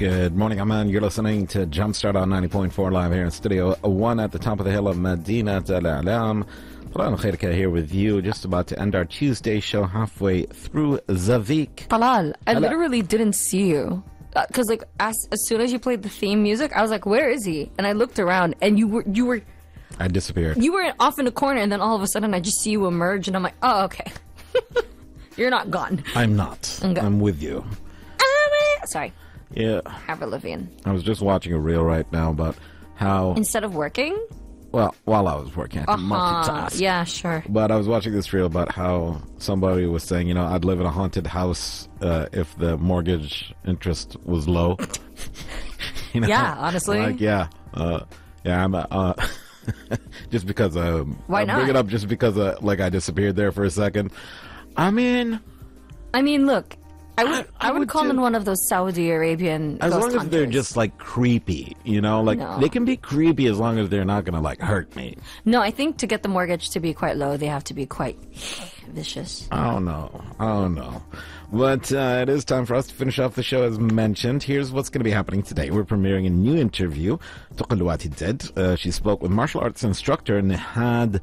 Good morning, Aman. You're listening to Jumpstart on 90.4 live here in Studio 1 at the top of the hill of Medina Al-Alam. Talal Khairka here with you, just about to end our Tuesday show halfway through the week. Talal, I literally didn't see you. Because as soon as you played the theme music, I was like, where is he? And I looked around and you were I disappeared. You were off in a corner, and then all of a sudden I just see you emerge and I'm like, oh, okay. You're not gone. I'm not. I'm with you. Sorry. Yeah. Avril Lavigne. I was just watching a reel right now about how... Instead of working? Well, while I was working, I could multitask. Yeah, sure. But I was watching this reel about how somebody was saying, you know, I'd live in a haunted house if the mortgage interest was low. You know? Yeah, honestly. I'm just because why not? Bring it up just because I disappeared there for a second. I mean, look, I would call in one of those Saudi Arabian as ghost long as hunters. they're just creepy, you know, No. They can be creepy as long as they're not gonna hurt me. No, I think to get the mortgage to be quite low, they have to be quite vicious. I don't know. But it is time for us to finish off the show as mentioned. Here's what's going to be happening today. We're premiering a new interview. She spoke with martial arts instructor Nihad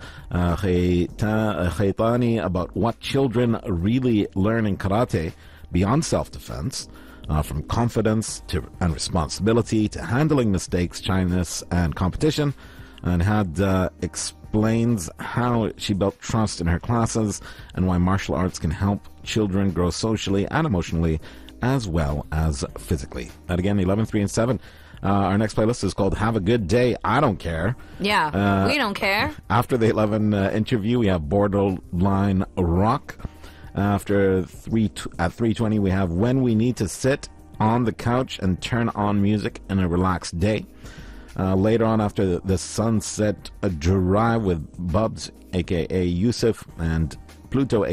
Khaytani about what children really learn in karate beyond self-defense, from confidence and responsibility to handling mistakes, shyness, and competition. And Nihad explains how she built trust in her classes and why martial arts can help children grow socially and emotionally as well as physically. And again, 11, 3, and 7. Our next playlist is called Have a Good Day, I Don't Care. Yeah, we don't care. After the 11 interview, we have Borderline Rock. After at 3:20, we have When We Need to Sit on the Couch and Turn on Music in a Relaxed Day. Later on, after the Sunset Drive with Bubs, a.k.a. Yusuf, and Pluto,